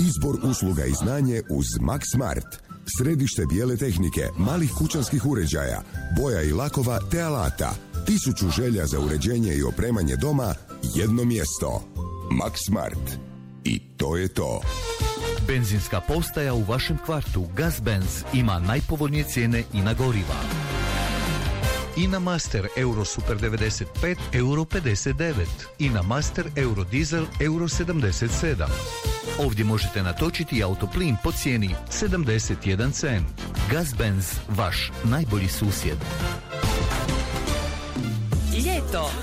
Izbor usluga i znanje uz Max Smart. Središte bijele tehnike, malih kućanskih uređaja, boja i lakova te alata. 1000 želja za uređenje i opremanje doma, jedno mjesto. Max Smart. I to je to. Benzinska postaja u vašem kvartu Gazbenz ima najpovoljnije cijene i na goriva. I na Master Euro Super 95 euro 59 i na Master Euro Diesel euro 77. Ovdje možete natočiti autoplin po cijeni 71 cent. Gazbenz, vaš najbolji susjed. Ljeto